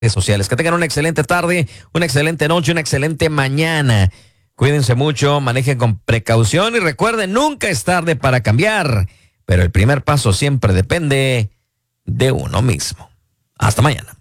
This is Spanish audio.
sociales. Que tengan una excelente tarde, una excelente noche, una excelente mañana. Cuídense mucho, manejen con precaución y recuerden, nunca es tarde para cambiar, pero el primer paso siempre depende de uno mismo. Hasta mañana.